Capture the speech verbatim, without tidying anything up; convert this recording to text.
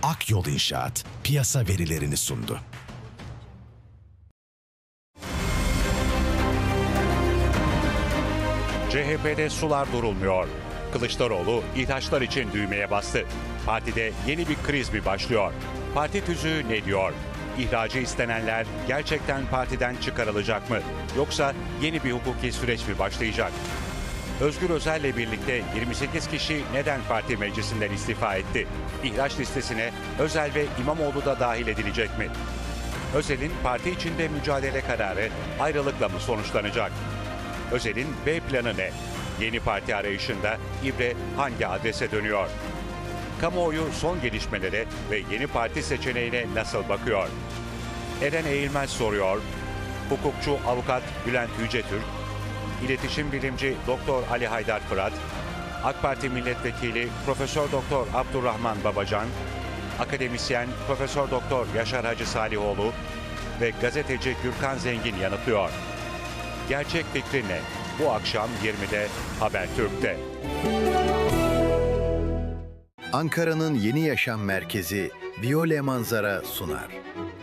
Akyol İnşaat piyasa verilerini sundu. C H P'de sular durulmuyor. Kılıçdaroğlu ihraçlar için düğmeye bastı. Partide yeni bir kriz mi başlıyor? Parti tüzüğü ne diyor? İhracı istenenler gerçekten partiden çıkarılacak mı? Yoksa yeni bir hukuki süreç mi başlayacak? Özgür Özel'le birlikte yirmi sekiz kişi neden parti meclisinden istifa etti? İhraç listesine Özel ve İmamoğlu da dahil edilecek mi? Özel'in parti içinde mücadele kararı ayrılıkla mı sonuçlanacak? Özel'in B planı ne? Yeni parti arayışında İbre hangi adrese dönüyor? Kamuoyu son gelişmelere ve yeni parti seçeneğine nasıl bakıyor? Eren Eğilmez soruyor. Hukukçu avukat Bülent Yücetürk, İletişim bilimci Doktor Ali Haydar Fırat, AK Parti milletvekili Profesör Doktor Abdurrahman Babacan, akademisyen Profesör Doktor Yaşar Hacı Salihoğlu ve gazeteci Gürkan Zengin yanıtlıyor. Gerçek fikri ne? Bu akşam yirmide Habertürk'te. Ankara'nın yeni yaşam merkezi Viyole Manzara sunar.